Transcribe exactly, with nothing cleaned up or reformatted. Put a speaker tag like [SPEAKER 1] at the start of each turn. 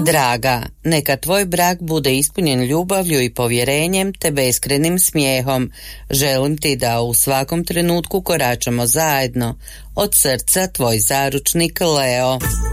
[SPEAKER 1] Draga, neka tvoj brak bude ispunjen ljubavlju i povjerenjem te beskrenim smijehom. Želim ti da u svakom trenutku koračamo zajedno. Od srca tvoj zaručnik Leo.